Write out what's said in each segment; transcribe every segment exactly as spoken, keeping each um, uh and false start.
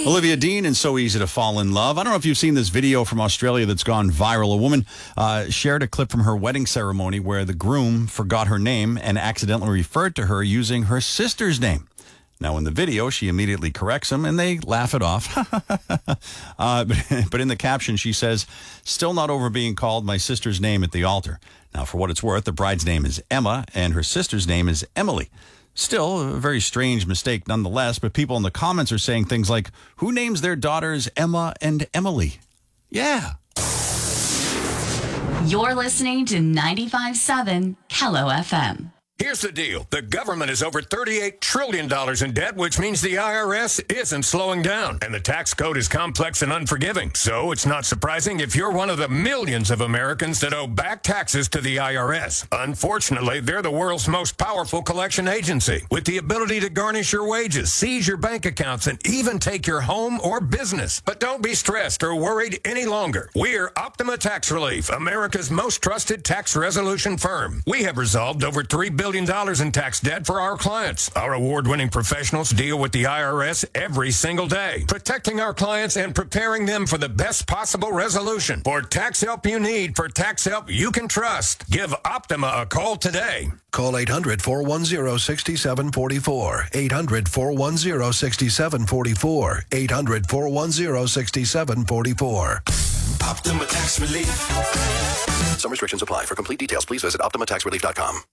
Olivia Dean and So Easy to Fall in Love. I don't know if you've seen this video from Australia that's gone viral. A woman uh, shared a clip from her wedding ceremony where the groom forgot her name and accidentally referred to her using her sister's name. Now, in the video, she immediately corrects him, and they laugh it off. uh, but, but in the caption, she says, "Still not over being called my sister's name at the altar." Now, for what it's worth, the bride's name is Emma, and her sister's name is Emily. Still, a very strange mistake nonetheless, but people in the comments are saying things like, who names their daughters Emma and Emily? Yeah. You're listening to ninety-five point seven Kello F M. Here's the deal. The government is over thirty-eight trillion dollars in debt, which means the I R S isn't slowing down. And the tax code is complex and unforgiving. So it's not surprising if you're one of the millions of Americans that owe back taxes to the I R S. Unfortunately, they're the world's most powerful collection agency, with the ability to garnish your wages, seize your bank accounts, and even take your home or business. But don't be stressed or worried any longer. We're Optima Tax Relief, America's most trusted tax resolution firm. We have resolved over three billion dollars in tax debt for our clients. Our award-winning professionals deal with the I R S every single day, protecting our clients and preparing them for the best possible resolution. For tax help you need, for tax help you can trust, give Optima a call today. Call eight hundred, four one zero, six seven four four. eight hundred, four one zero, six seven four four. eight hundred, four one zero, six seven four four. Optima Tax Relief. Some restrictions apply. For complete details, please visit optima tax relief dot com.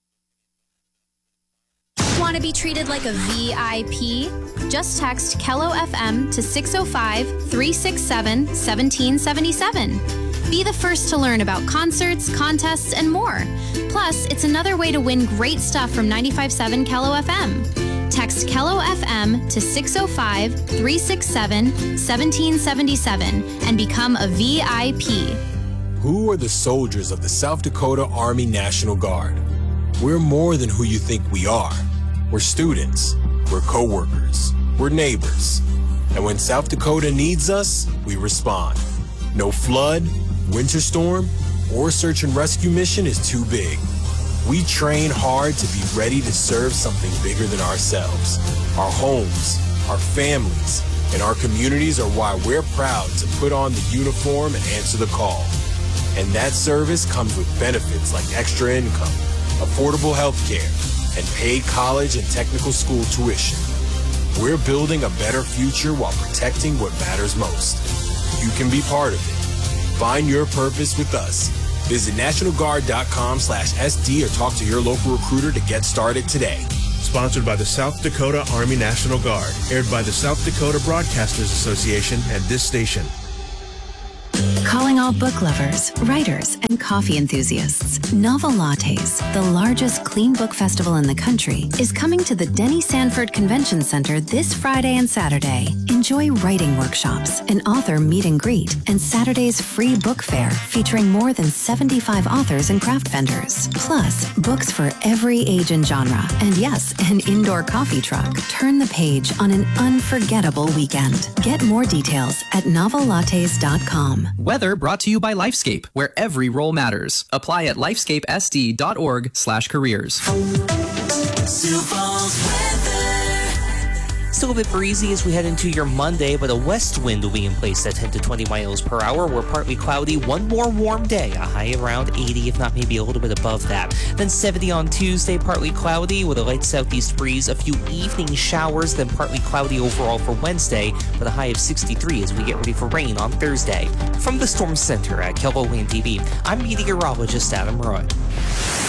Want to be treated like a V I P? Just text Kello F M to six oh five, three six seven, one seven seven seven. Be the first to learn about concerts, contests, and more. Plus, it's another way to win great stuff from ninety-five point seven Kello F M. Text Kello F M to six oh five, three six seven, one seven seven seven and become a V I P. Who are the soldiers of the South Dakota Army National Guard? We're more than who you think we are. We're students, we're co-workers, we're neighbors. And when South Dakota needs us, we respond. No flood, winter storm, or search and rescue mission is too big. We train hard to be ready to serve something bigger than ourselves. Our homes, our families, and our communities are why we're proud to put on the uniform and answer the call. And that service comes with benefits like extra income, affordable health care, and paid college and technical school tuition. We're building a better future while protecting what matters most. You can be part of it. Find your purpose with us. Visit national guard dot com slash S D or talk to your local recruiter to get started today. Sponsored by the South Dakota Army National Guard. Aired by the South Dakota Broadcasters Association and this station. Calling all book lovers, writers, and coffee enthusiasts. Novel Lattes, the largest clean book festival in the country, is coming to the Denny Sanford Convention Center this Friday and Saturday. Enjoy writing workshops, an author meet and greet, and Saturday's free book fair featuring more than seventy-five authors and craft vendors. Plus, books for every age and genre. And yes, an indoor coffee truck. Turn the page on an unforgettable weekend. Get more details at novel lattes dot com. Weather brought to you by Lifescape, where every role matters. Apply at lifescape s d dot org slash careers. Still a bit breezy as we head into your Monday, but a west wind will be in place at ten to twenty miles per hour. We're partly cloudy, one more warm day, a high around eighty, if not maybe a little bit above that. Then seventy on Tuesday, partly cloudy with a light southeast breeze, a few evening showers, then partly cloudy overall for Wednesday, with a high of sixty-three as we get ready for rain on Thursday. From the Storm Center at KELO WIND T V, I'm meteorologist Adam Roy.